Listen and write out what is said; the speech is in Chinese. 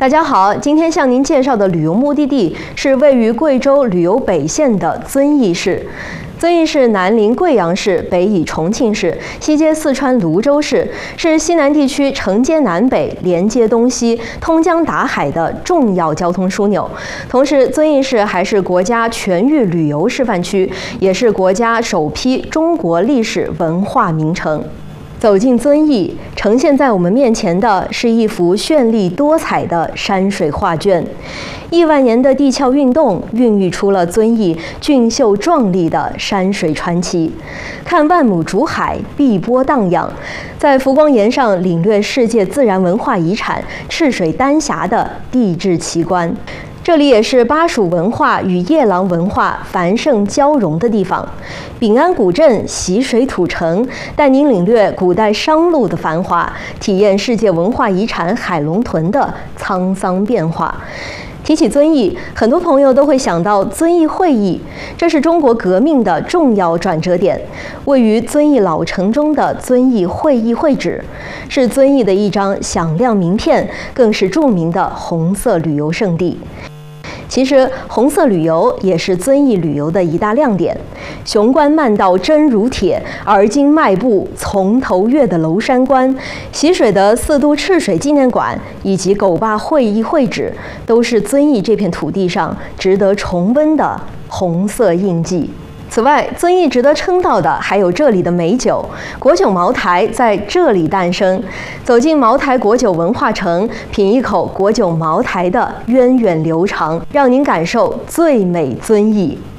大家好，今天向您介绍的旅游目的地是位于贵州旅游北县的遵义市。遵义市南临贵阳市，北倚重庆市，西接四川泸州市，是西南地区承接南北、连接东西、通江达海的重要交通枢纽。同时，遵义市还是国家全域旅游示范区，也是国家首批中国历史文化名城。走进遵义，呈现在我们面前的是一幅绚丽多彩的山水画卷。亿万年的地壳运动孕育出了遵义俊秀壮丽的山水传奇。看万亩竹海，碧波荡漾，在浮光岩上领略世界自然文化遗产赤水丹霞的地质奇观。这里也是巴蜀文化与夜郎文化繁盛交融的地方。秉安古镇习水土城，带您领略古代商路的繁华，体验世界文化遗产海龙屯的沧桑变化。提起遵义，很多朋友都会想到遵义会议，这是中国革命的重要转折点。位于遵义老城中的遵义会议会址，是遵义的一张响亮名片，更是著名的红色旅游胜地。其实，红色旅游也是遵义旅游的一大亮点。雄关漫道真如铁，而今迈步从头越的娄山关，习水的四渡赤水纪念馆，以及狗坝会议会址，都是遵义这片土地上值得重温的红色印记。此外，遵义值得称道的还有这里的美酒，国酒茅台在这里诞生。走进茅台国酒文化城，品一口国酒茅台的源远流长，让您感受最美遵义。